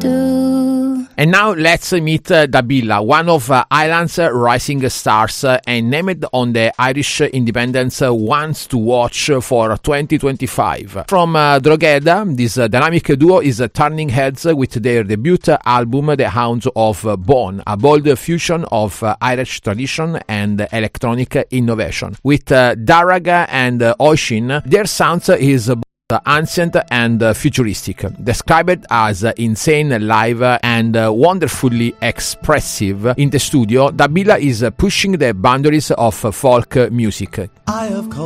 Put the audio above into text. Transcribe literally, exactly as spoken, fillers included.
too. And now let's meet uh, Dabila, one of uh, Ireland's uh, rising stars uh, and named on the Irish Independent's uh, Ones to Watch for twenty twenty-five. From uh, Drogheda, this uh, dynamic duo is uh, turning heads with their debut album, The Hounds of Bone, a bold fusion of uh, Irish tradition and electronic innovation. With uh, Daraga and uh, Oisín, their sound is uh, ancient and uh, futuristic, described as uh, insane live and uh, wonderfully expressive in the studio. Dabila is uh, pushing the boundaries of uh, folk music. I have